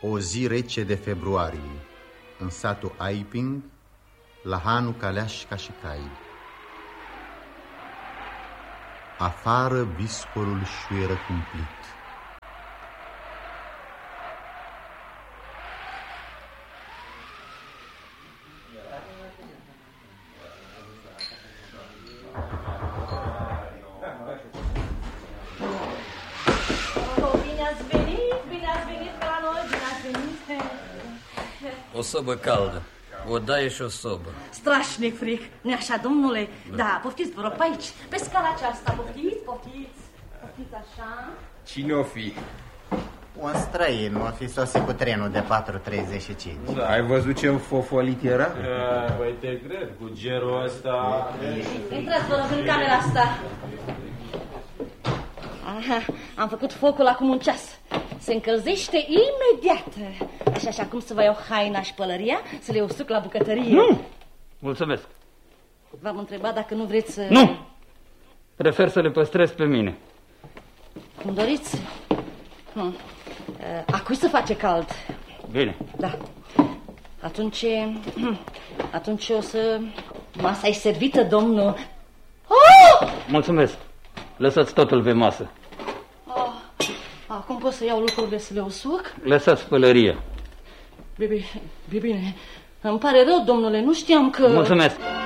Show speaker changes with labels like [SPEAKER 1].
[SPEAKER 1] O zi rece de februarie, în satul Aiping, la Hanu Caleașca și Cai. Afară viscolul șuieră cumplit.
[SPEAKER 2] O sobă caldă, o daie și o sobă.
[SPEAKER 3] Strașnic fric, nu-i așa, domnule? Da, poftiți, vă rog, pe aici, pe scala aceasta, poftiți. Poftiți așa.
[SPEAKER 4] Cine o fi?
[SPEAKER 5] Un străin, o fi sosit cu trenul de 4:35.
[SPEAKER 4] Da. Ai văzut ce fofolit era?
[SPEAKER 6] Păi te cred, cu gerul ăsta.
[SPEAKER 3] Intrați, vă rog, în camera asta. Aha, am făcut focul acum un ceas. Se încălzește imediat. Așa cum să vă iau haina și pălăria, să le usuc la bucătărie.
[SPEAKER 7] Nu! Mulțumesc.
[SPEAKER 3] V-am întrebat dacă nu vreți să...
[SPEAKER 7] Nu! Prefer să le păstrez pe mine.
[SPEAKER 3] Cum doriți. Acum se face cald.
[SPEAKER 7] Bine.
[SPEAKER 3] Da. Atunci o să... Masa e servită, domnul. Oh!
[SPEAKER 7] Mulțumesc. Lăsați totul pe masă.
[SPEAKER 3] Acum pot să iau lucrurile să le usuc?
[SPEAKER 7] Lăsați pălăria.
[SPEAKER 3] Bine. Îmi pare rău, domnule, nu știam că...
[SPEAKER 7] Mulțumesc.